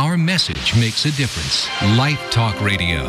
Our message makes a difference. Life Talk Radio.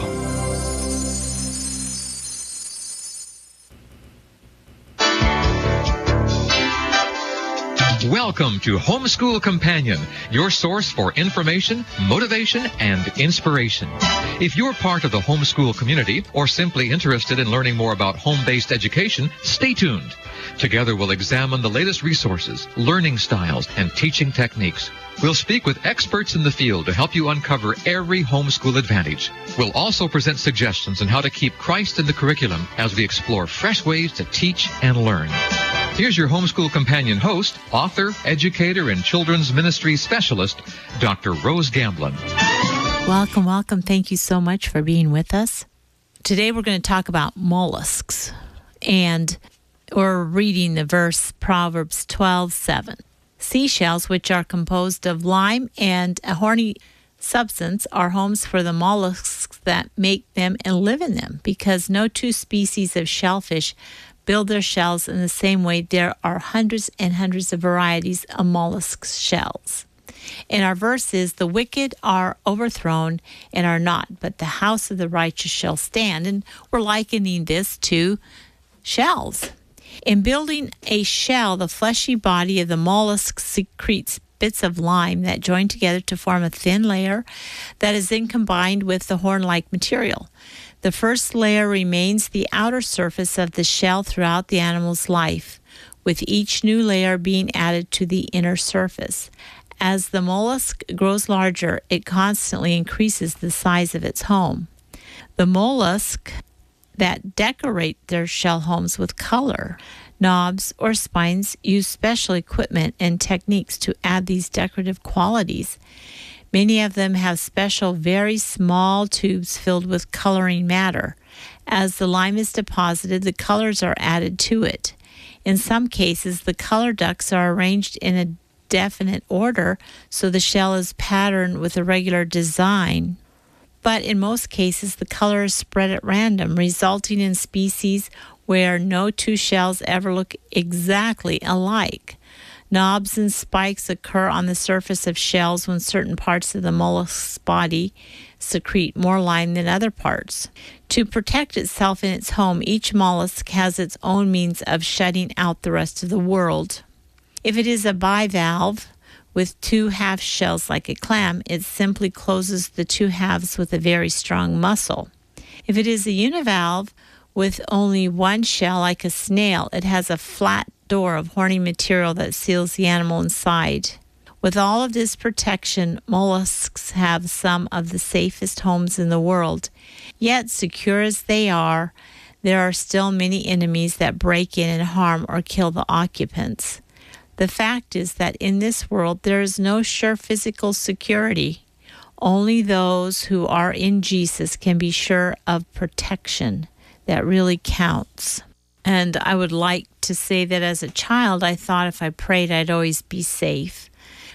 Welcome to Homeschool Companion, your source for information, motivation, and inspiration. If you're part of the homeschool community or simply interested in learning more about home-based education, stay tuned. Together we'll examine the latest resources, learning styles, and teaching techniques. We'll speak with experts in the field to help you uncover every homeschool advantage. We'll also present suggestions on how to keep Christ in the curriculum as we explore fresh ways to teach and learn. Here's your Homeschool Companion host, author, educator, and children's ministry specialist, Dr. Rose Gamblin. Welcome, welcome. Thank you so much for being with us. Today we're going to talk about mollusks, and we're reading the verse Proverbs 12:7. Seashells, which are composed of lime and a horny substance, are homes for the mollusks that make them and live in them, because no two species of shellfish build their shells in the same way. There are hundreds and hundreds of varieties of mollusk shells. And our verse is, the wicked are overthrown and are not, but the house of the righteous shall stand. And we're likening this to shells. In building a shell, the fleshy body of the mollusk secretes bits of lime that join together to form a thin layer that is then combined with the horn-like material. The first layer remains the outer surface of the shell throughout the animal's life, with each new layer being added to the inner surface. As the mollusk grows larger, it constantly increases the size of its home. The mollusk that decorate their shell homes with color, knobs, or spines use special equipment and techniques to add these decorative qualities. Many of them have special, very small tubes filled with coloring matter. As the lime is deposited, the colors are added to it. In some cases, the color ducts are arranged in a definite order, so the shell is patterned with a regular design. But in most cases, the color is spread at random, resulting in species where no two shells ever look exactly alike. Knobs and spikes occur on the surface of shells when certain parts of the mollusk's body secrete more lime than other parts. To protect itself in its home, each mollusk has its own means of shutting out the rest of the world. If it is a bivalve with two half shells like a clam, it simply closes the two halves with a very strong muscle. If it is a univalve with only one shell like a snail, it has a flat door of horny material that seals the animal inside. With all of this protection, mollusks have some of the safest homes in the world. Yet, secure as they are, there are still many enemies that break in and harm or kill the occupants. The fact is that in this world there is no sure physical security. Only those who are in Jesus can be sure of protection that really counts. And I would like to say that as a child, I thought if I prayed, I'd always be safe.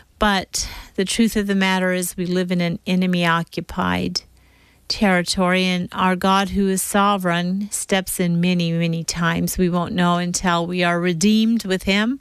But the truth of the matter is we live in an enemy-occupied territory, and our God, who is sovereign, steps in many, many times. We won't know until we are redeemed with Him